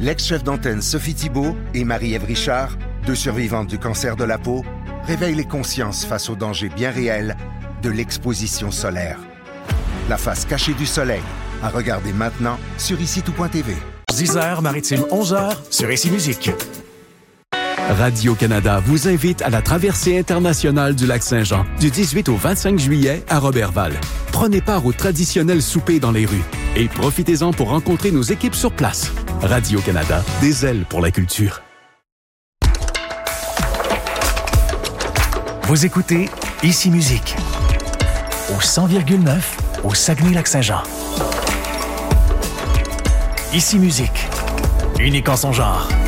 l'ex-chef d'antenne Sophie Thibault et Marie-Ève Richard, 2 survivantes du cancer de la peau, réveillent les consciences face aux dangers bien réels de l'exposition solaire. La face cachée du soleil, à regarder maintenant sur ICITOUP.tv. 10h, Maritime 11h, sur ICI Musique. Radio-Canada vous invite à la traversée internationale du Lac-Saint-Jean du 18 au 25 juillet à Roberval. Prenez part au traditionnel souper dans les rues et profitez-en pour rencontrer nos équipes sur place. Radio-Canada, des ailes pour la culture. Vous écoutez ICI Musique au 100,9 au Saguenay-Lac-Saint-Jean. ICI Musique, unique en son genre.